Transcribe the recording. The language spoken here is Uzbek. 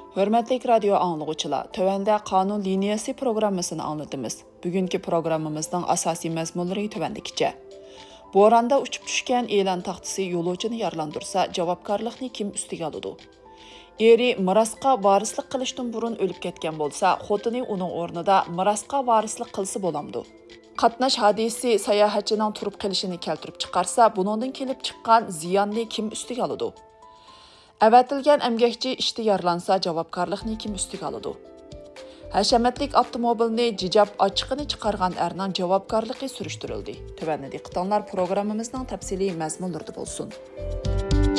Hörmətli radio anlıqçılar, tövəndə qanun liniyası proqrammasını anlatımız. Bugünkü proqramımızın asasi məzmunları tövəndikcə. Boranda uçup düşkən elan taxtısı yoluvchini yarlandırsa, javobgarlıqni kim üstüge alıdı? Eri mirasqa varislik qilishdan burun ölüp ketgan bolsa, xotini uning o'rnida mirasqa varislik qilsa bo'lamdi. Qatnash hadisi sayohatchining turib qilishini keltirib chiqarsa, buningdan kelib chiqqan ziyonni kim üstüge alıdı? Əvətilgən əmgəkçi ishda yarlansa, javobgarlıqni kim üstüge alıdı? Həşəmətlik avtomobilni jijab açıqını chiqargan erning javobgarlıqı sürüştürüldü. Tövəndə diqqətinizlər proqramımızın təfsili məzmunlarında bolsun.